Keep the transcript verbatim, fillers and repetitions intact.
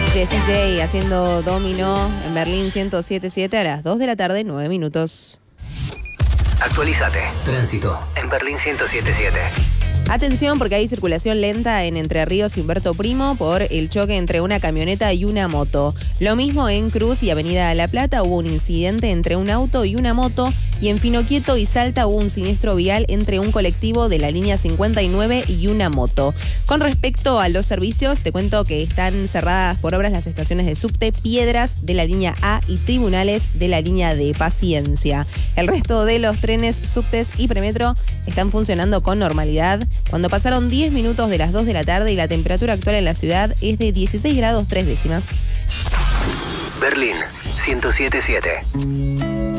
Jessie J haciendo Domino en Berlín ciento siete punto siete a las dos de la tarde, nueve minutos. Actualizate. Tránsito en Berlín ciento siete punto siete. Atención porque hay circulación lenta en Entre Ríos y Humberto Primo por el choque entre una camioneta y una moto. Lo mismo en Cruz y Avenida La Plata hubo un incidente entre un auto y una moto, y en Finoquieto y Salta hubo un siniestro vial entre un colectivo de la línea cincuenta y nueve y una moto. Con respecto a los servicios, te cuento que están cerradas por obras las estaciones de subte Piedras de la línea A y Tribunales de la línea D. Paciencia. El resto de los trenes, subtes y premetro están funcionando con normalidad. Cuando pasaron diez minutos de las dos de la tarde y la temperatura actual en la ciudad es de dieciséis grados tres décimas. Berlín ciento siete punto siete.